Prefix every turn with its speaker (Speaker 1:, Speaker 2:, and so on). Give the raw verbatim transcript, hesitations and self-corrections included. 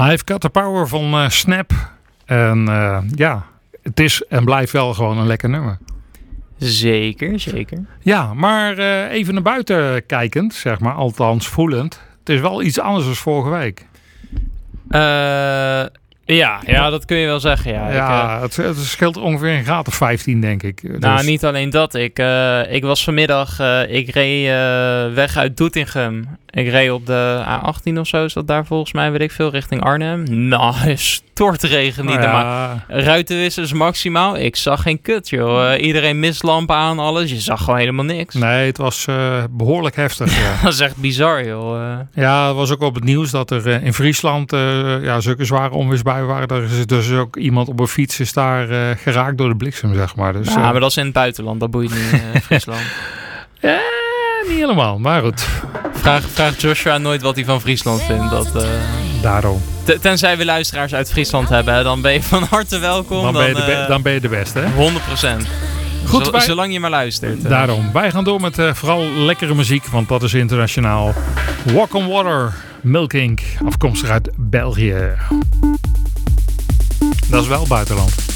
Speaker 1: I've Got The Power van uh, Snap. En uh, ja, het is en blijft wel gewoon een lekker nummer.
Speaker 2: Zeker, zeker.
Speaker 1: Ja, maar uh, even naar buiten kijkend, zeg maar, althans voelend. Het is wel iets anders dan vorige week.
Speaker 2: Uh, ja, ja, dat kun je wel zeggen. Ja,
Speaker 1: ja
Speaker 2: ik, uh,
Speaker 1: het, het scheelt ongeveer een graad of vijftien, denk ik. Dus...
Speaker 2: Nou, niet alleen dat. Ik, uh, ik was vanmiddag, uh, ik reed uh, weg uit Doetinchem. Ik reed op de A achttien of zo, is dat daar volgens mij, weet ik veel, richting Arnhem. Nou, stortregen niet,
Speaker 1: nou ja.
Speaker 2: maar ruitenwissers maximaal. Ik zag geen kut, joh. Uh, iedereen mistlampen aan, alles. Je zag gewoon helemaal niks.
Speaker 1: Nee, het was uh, behoorlijk heftig. Ja.
Speaker 2: Dat is echt bizar, joh. Uh...
Speaker 1: Ja, het was ook op het nieuws dat er uh, in Friesland uh, ja, zulke zware onweersbuien waren. Er is dus ook iemand op een fiets is daar uh, geraakt door de bliksem, zeg maar. Dus,
Speaker 2: ja,
Speaker 1: uh...
Speaker 2: maar dat is in het buitenland, dat boeit niet in uh, Friesland.
Speaker 1: Ja, niet helemaal, maar goed.
Speaker 2: Vraag, vraag Joshua nooit wat hij van Friesland vindt. Dat, uh...
Speaker 1: Daarom.
Speaker 2: T- tenzij we luisteraars uit Friesland hebben, dan ben je van harte welkom.
Speaker 1: Dan ben je de, be-
Speaker 2: uh...
Speaker 1: dan ben je de beste, hè?
Speaker 2: honderd procent.
Speaker 1: Goed,
Speaker 2: Z-
Speaker 1: wij...
Speaker 2: zolang je maar luistert. Uh...
Speaker 1: Daarom. Wij gaan door met uh, vooral lekkere muziek, want dat is internationaal. Walk on Water, Milk Incorporated, afkomstig uit België. Dat is wel buitenland.